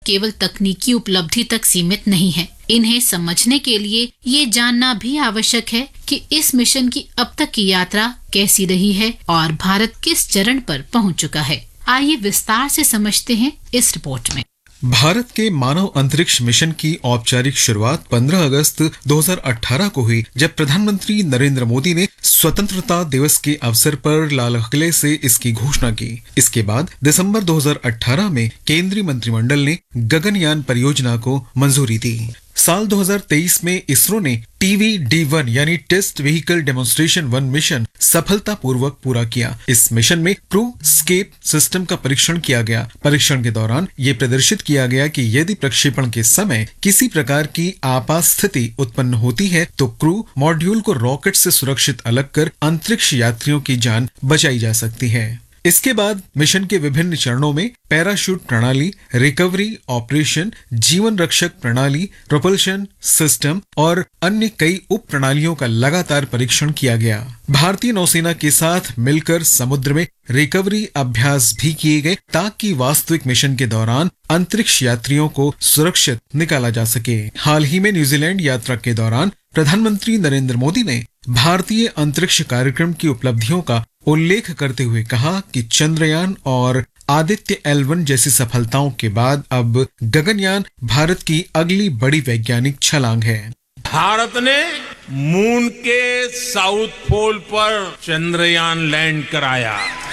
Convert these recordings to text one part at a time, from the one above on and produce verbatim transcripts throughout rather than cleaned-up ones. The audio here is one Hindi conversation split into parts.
केवल तकनीकी उपलब्धि तक सीमित नहीं है। इन्हें समझने के लिए ये जानना भी आवश्यक है कि इस मिशन की अब तक की यात्रा कैसी रही है और भारत किस चरण पर पहुंच चुका है। आइए विस्तार से समझते हैं इस रिपोर्ट में। भारत के मानव अंतरिक्ष मिशन की औपचारिक शुरुआत पंद्रह अगस्त दो हज़ार अठारह को हुई, जब प्रधानमंत्री नरेंद्र मोदी ने स्वतंत्रता दिवस के अवसर पर लाल किले से इसकी घोषणा की। इसके बाद दिसंबर दो हज़ार अठारह में केंद्रीय मंत्रिमंडल ने गगनयान परियोजना को मंजूरी दी। साल दो हज़ार तेईस में इसरो ने टीवी डी वन यानी test vehicle demonstration one mission सफलतापूर्वक पूरा किया। इस मिशन में क्रू स्केप सिस्टम का परीक्षण किया गया। परीक्षण के दौरान ये प्रदर्शित किया गया कि यदि प्रक्षेपण के समय किसी प्रकार की आपात स्थिति उत्पन्न होती है तो क्रू मॉड्यूल को रॉकेट से सुरक्षित अलग कर अंतरिक्ष यात्रियों की जान बचाई जा सकती है। इसके बाद मिशन के विभिन्न चरणों में पैराशूट प्रणाली, रिकवरी ऑपरेशन, जीवन रक्षक प्रणाली, प्रोपल्शन सिस्टम और अन्य कई उप प्रणालियों का लगातार परीक्षण किया गया। भारतीय नौसेना के साथ मिलकर समुद्र में रिकवरी अभ्यास भी किए गए ताकि वास्तविक मिशन के दौरान अंतरिक्ष यात्रियों को सुरक्षित निकाला जा सके। हाल ही में न्यूजीलैंड यात्रा के दौरान प्रधानमंत्री नरेंद्र मोदी ने भारतीय अंतरिक्ष कार्यक्रम की उपलब्धियों का उल्लेख करते हुए कहा कि चंद्रयान और आदित्य एल वन जैसी सफलताओं के बाद अब गगनयान भारत की अगली बड़ी वैज्ञानिक छलांग है। भारत ने मून के साउथ पोल पर चंद्रयान लैंड कराया।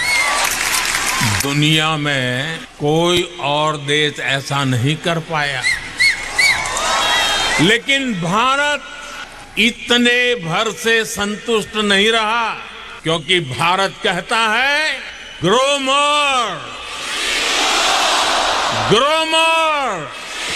दुनिया में कोई और देश ऐसा नहीं कर पाया, लेकिन भारत इतने भर से संतुष्ट नहीं रहा, क्योंकि भारत कहता है ग्रो मोर, ग्रो मोर।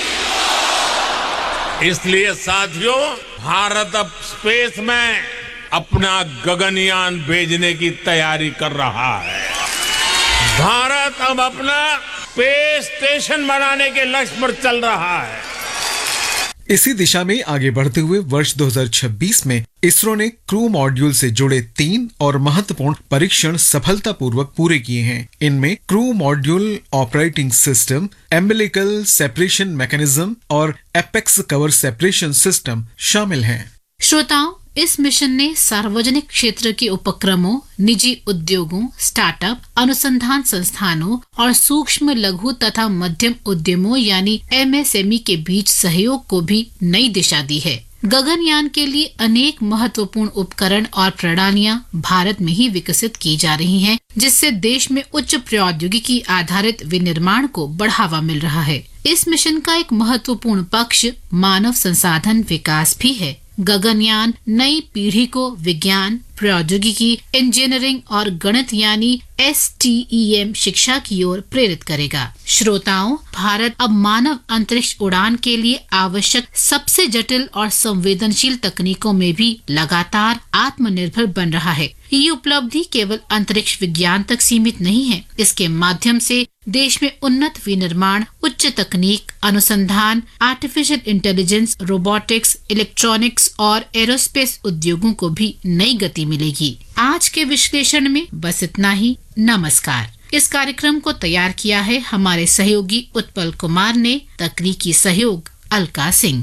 इसलिए साथियों, भारत अब स्पेस में अपना गगनयान भेजने की तैयारी कर रहा है। भारत अब अपना स्पेस स्टेशन बनाने के लक्ष्य पर चल रहा है। इसी दिशा में आगे बढ़ते हुए वर्ष दो हज़ार छब्बीस में इसरो ने क्रू मॉड्यूल से जुड़े तीन और महत्वपूर्ण परीक्षण सफलतापूर्वक पूरे किए हैं। इनमें crew module operating system, umbilical separation mechanism और एपेक्स कवर सेपरेशन सिस्टम शामिल हैं। श्रोताओं, इस मिशन ने सार्वजनिक क्षेत्र के उपक्रमों, निजी उद्योगों, स्टार्टअप, अनुसंधान संस्थानों और सूक्ष्म, लघु तथा मध्यम उद्यमों यानी एम एस एम ई के बीच सहयोग को भी नई दिशा दी है। गगनयान के लिए अनेक महत्वपूर्ण उपकरण और प्रणालियां भारत में ही विकसित की जा रही हैं, जिससे देश में उच्च प्रौद्योगिकी आधारित विनिर्माण को बढ़ावा मिल रहा है। इस मिशन का एक महत्वपूर्ण पक्ष मानव संसाधन विकास भी है। गगनयान नई पीढ़ी को विज्ञान, प्रौद्योगिकी, इंजीनियरिंग और गणित यानी एस टी ई एम शिक्षा की ओर प्रेरित करेगा। श्रोताओं, भारत अब मानव अंतरिक्ष उड़ान के लिए आवश्यक सबसे जटिल और संवेदनशील तकनीकों में भी लगातार आत्मनिर्भर बन रहा है। ये उपलब्धि केवल अंतरिक्ष विज्ञान तक सीमित नहीं है। इसके माध्यम से देश में उन्नत विनिर्माण, उच्च तकनीक, अनुसंधान, आर्टिफिशियल इंटेलिजेंस, रोबोटिक्स, इलेक्ट्रॉनिक्स और एरोस्पेस उद्योगों को भी नई गति मिलेगी। आज के विश्लेषण में बस इतना ही। नमस्कार। इस कार्यक्रम को तैयार किया है हमारे सहयोगी उत्पल कुमार ने, तकनीकी सहयोग अलका सिंह।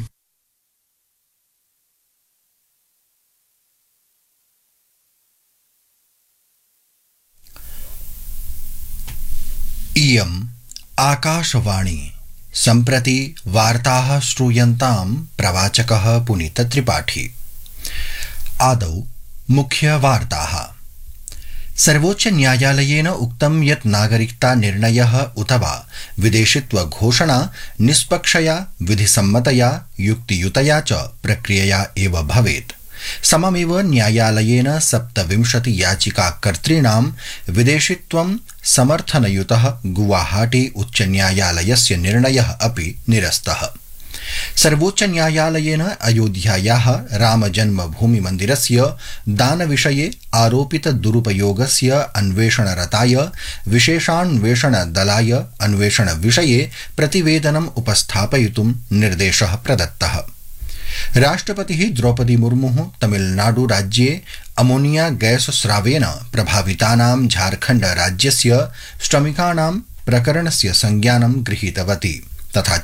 इयम् आकाशवाणी। सम्प्रति वार्ताः श्रूयन्ताम् प्रवाचकः पुनीत त्रिपाठी। आदौ मुख्यवार्ताः। सर्वोच्च न्यायालयेन उक्तं यत् नागरिकता निर्णयः अथवा विदेशित्व घोषणा निष्पक्षया, विधिसम्मतया, युक्तियुतया च प्रक्रियया एव भवेत्। सममेव न्यायालयेन सप्तविंशति याचिकाकर्तॄणां विदेशित्वं समर्थनयुतः गुवाहाटी उच्च न्यायालयस्य निर्णयः अपि निरस्तः। सर्वोच्च न्यायालयेन अयोध्यायाः रामजन्मभूमि मन्दिरस्य दानविषये आरोपित दुरुपयोगस्य अन्वेषणरताय विशेषान्वेषण दलाय अन्वेषण विषये प्रतिवेदनम् उपस्थापयितुं निर्देशः प्रदत्तः। राष्ट्रपतिः द्रौपदी मुर्मुः तमिलनाडु राज्ये अमोनिया गैस स्रावेन प्रभावितानां झारखण्ड राज्यस्य श्रमिकाणां प्रकरणस्य संज्ञानं गृहीतवती तथा